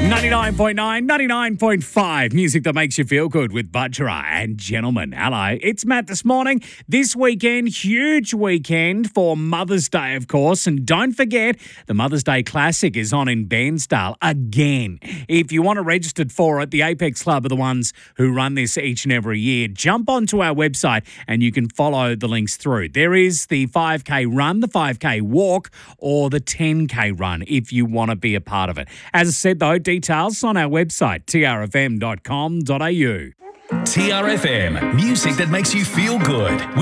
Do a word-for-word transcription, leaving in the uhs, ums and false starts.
ninety-nine point nine, ninety-nine point five, music that makes you feel good with Budgerah and Gentlemen. Hello, it's Matt this morning. This weekend, huge weekend for Mother's Day, of course. And don't forget, the Mother's Day Classic is on in Bairnsdale again. If you want to register for it, the Apex Club are the ones who run this each and every year. Jump onto our website and you can follow the links through. There is the five K run, the five K walk, or the ten K run if you want to be a part of it. As I said, though, details on our website, t r f m dot com dot a u. T R F M, music that makes you feel good.